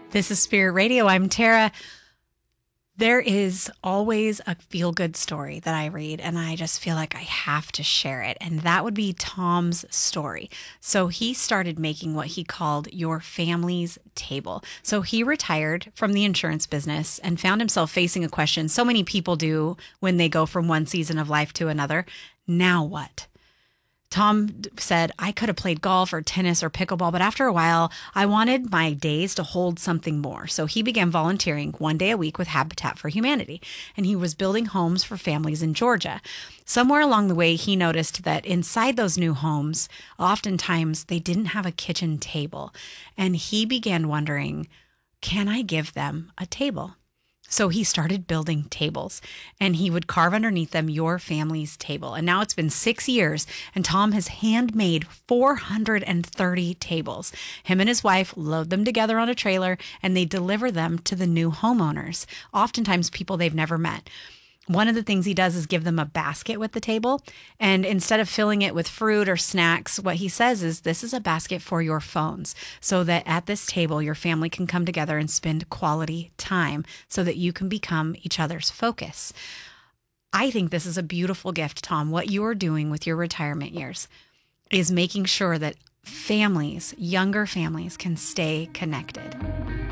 This is Spirit Radio. I'm Tara. There is always a feel-good story that I read, and I just feel like I have to share it. And that would be Tom's story. So he started making what he called your family's table. So he retired from the insurance business and found himself facing a question so many people do when they go from one season of life to another. Now what? Tom said, I could have played golf or tennis or pickleball, but after a while, I wanted my days to hold something more. So he began volunteering 1 day a week with Habitat for Humanity, and he was building homes for families in Georgia. Somewhere along the way, he noticed that inside those new homes, oftentimes they didn't have a kitchen table. And he began wondering, can I give them a table? So he started building tables, and he would carve underneath them your family's table. And now it's been 6 years, and Tom has handmade 430 tables. Him and his wife load them together on a trailer, and they deliver them to the new homeowners, oftentimes people they've never met. One of the things he does is give them a basket with the table. And instead of filling it with fruit or snacks, what he says is this is a basket for your phones, so that at this table, your family can come together and spend quality time so that you can become each other's focus. I think this is a beautiful gift, Tom. What you are doing with your retirement years is making sure that families, younger families, can stay connected.